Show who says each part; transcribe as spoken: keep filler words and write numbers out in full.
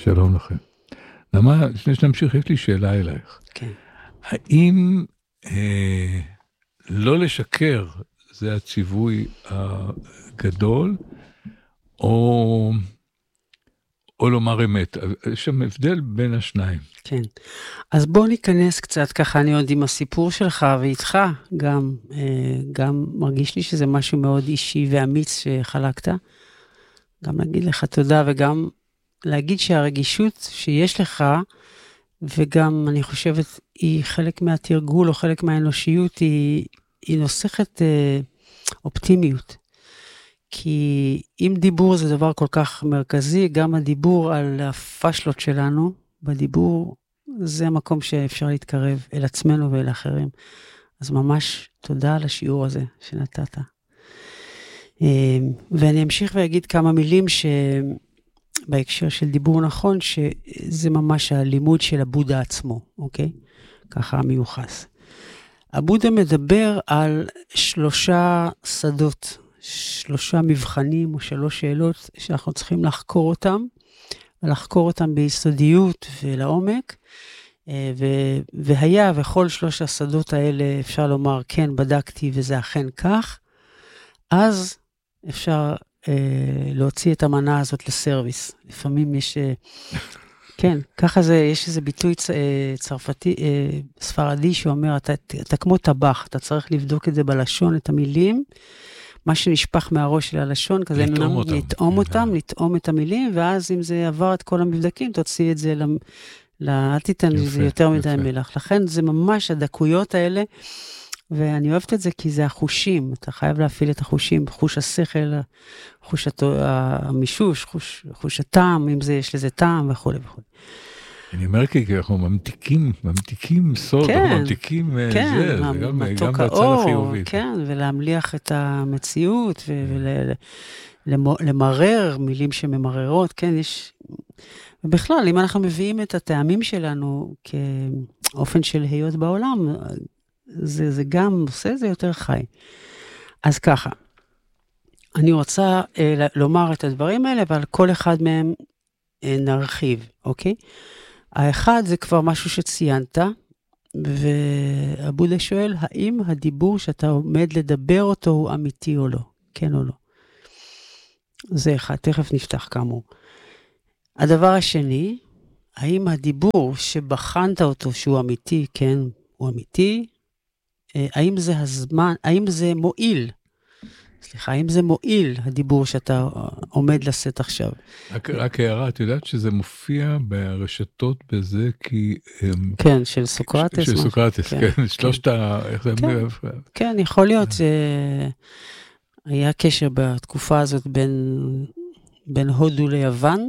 Speaker 1: שלום לכם. נעמה, לפני שנמשיך, יש לי שאלה אלייך.
Speaker 2: כן.
Speaker 1: האם אה, לא לשקר זה הציווי הגדול, או, או לומר אמת? יש שם הבדל בין השניים.
Speaker 2: כן. אז בוא ניכנס קצת ככה, אני עוד עם הסיפור שלך ואיתך, גם, גם מרגיש לי שזה משהו מאוד אישי ואמיץ שחלקת. גם להגיד לך תודה וגם להגיד שהרגישות שיש לך, וגם אני חושבת היא חלק מהתרגול או חלק מהאנושיות, היא, היא נוסחת אה, אופטימיות. כי אם דיבור זה דבר כל כך מרכזי, גם הדיבור על הפשלות שלנו, בדיבור זה המקום שאפשר להתקרב אל עצמנו ואל אחרים. אז ממש תודה על השיעור הזה שנתת. ואני אמשיך ואגיד כמה מילים שבהקשר של דיבור נכון, שזה ממש הלימוד של הבודה עצמו, אוקיי? ככה מיוחס. הבודה מדבר על שלושה שדות, שלושה מבחנים או שלוש שאלות שאנחנו צריכים לחקור אותם, ולחקור אותם ביסודיות ולעומק, והיה וכל שלוש השדות האלה אפשר לומר, כן, בדקתי וזה אכן כך, אז אפשר אה, להוציא את המנה הזאת לסרוויס. לפעמים יש, אה, כן, ככה זה, יש איזה ביטוי צ, אה, צרפתי, אה, ספרדי שאומר, אתה, אתה כמו טבח, אתה צריך לבדוק את זה בלשון, את המילים, מה שנשפך מהראש של הלשון, כזה
Speaker 1: לטעום אותם.
Speaker 2: לטעום אותם, לטעום את המילים, ואז אם זה עבר את כל המבדקים, תוציא את זה, ל, ל, אל תיתן לזה יותר מדי מלח. לכן זה ממש הדקויות האלה, ואני אוהבת את זה כי זה החושים, אתה חייב להפעיל את החושים, חוש השכל, חוש המישוש, חוש, חוש הטעם, אם זה יש לזה טעם וכו' וכו'.
Speaker 1: אני אומר כי אנחנו ממתיקים, ממתיקים סוד,
Speaker 2: כן,
Speaker 1: ממתיקים
Speaker 2: כן,
Speaker 1: זה, זה גם, גם בצד החיובי.
Speaker 2: כן, ולהמליח את המציאות, ולמרר מילים שממררות, כן, יש... ובכלל, אם אנחנו מביאים את הטעמים שלנו כאופן של היות בעולם, זה, זה גם עושה זה יותר חי. אז ככה, אני רוצה אה, לומר את הדברים האלה, אבל כל אחד מהם אה, נרחיב, אוקיי? האחד זה כבר משהו שציינת, והבודה שואל, האם הדיבור שאתה עומד לדבר אותו הוא אמיתי או לא? כן או לא? זה אחד, תכף נפתח כאמור. הדבר השני, האם הדיבור שבחנת אותו שהוא אמיתי, כן, הוא אמיתי, האם זה הזמן, האם זה מועיל, סליחה, האם זה מועיל הדיבור שאתה עומד לשאת עכשיו?
Speaker 1: רק, רק הערה, את יודעת שזה מופיע ברשתות בזה כי...
Speaker 2: כן, של סוקרטס.
Speaker 1: של סוקרטס, כן, כן, שלושת ה... איך זה...
Speaker 2: כן, כן, יכול להיות שהיה קשר בתקופה הזאת בין, בין הודו ליוון,